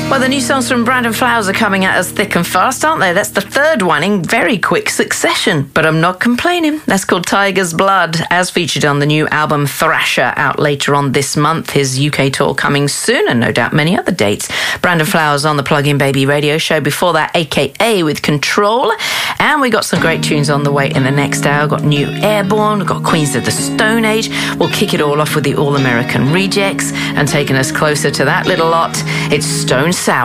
Well, the new songs from Brandon Flowers are coming at us thick and fast, aren't they? That's the third one in very quick succession. But I'm not complaining. That's called Tiger's Blood, as featured on the new album Thrasher, out later on this month. His UK tour coming soon, and no doubt many other dates. Brandon Flowers on the Plug-in Baby radio show. Before that, AKA with Control. And we got some great tunes on the way in the next hour. Got New Airborne, we've got Queens of the Stone Age. We'll kick it all off with the All-American Rejects. And taking us closer to that little lot, it's Stone